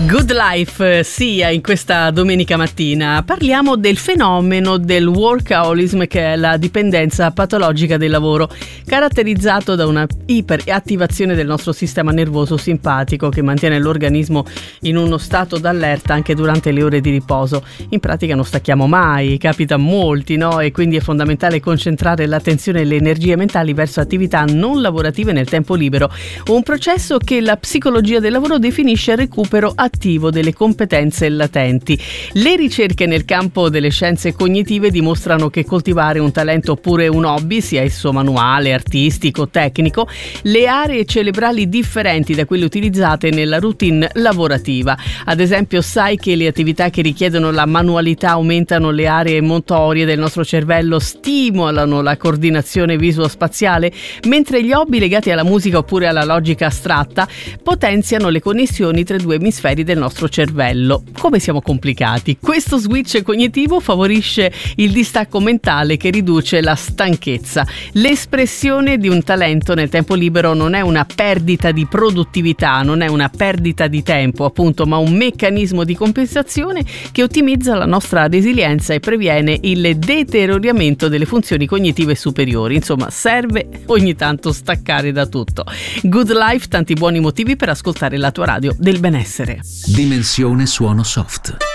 Good Life, sia in questa domenica mattina parliamo del fenomeno del workaholism, che è la dipendenza patologica del lavoro, caratterizzato da una iperattivazione del nostro sistema nervoso simpatico che mantiene l'organismo in uno stato d'allerta anche durante le ore di riposo. In pratica non stacchiamo mai, capita a molti, no? E quindi è fondamentale concentrare l'attenzione e le energie mentali verso attività non lavorative nel tempo libero, un processo che la psicologia del lavoro definisce recupero attivo delle competenze latenti. Le ricerche nel campo delle scienze cognitive dimostrano che coltivare un talento oppure un hobby, sia esso manuale, artistico, tecnico, le aree cerebrali differenti da quelle utilizzate nella routine lavorativa. Ad esempio, sai che le attività che richiedono la manualità aumentano le aree motorie del nostro cervello, stimolano la coordinazione visuo-spaziale, mentre gli hobby legati alla musica oppure alla logica astratta potenziano le connessioni tra i due emisferi del nostro cervello. Come siamo complicati! Questo switch cognitivo favorisce il distacco mentale che riduce la stanchezza. L'espressione di un talento nel tempo libero non è una perdita di produttività, non è una perdita di tempo, appunto, ma un meccanismo di compensazione che ottimizza la nostra resilienza e previene il deterioramento delle funzioni cognitive superiori. Insomma, serve ogni tanto staccare da tutto. Good Life, tanti buoni motivi per ascoltare la tua radio del benessere. Dimensione suono soft.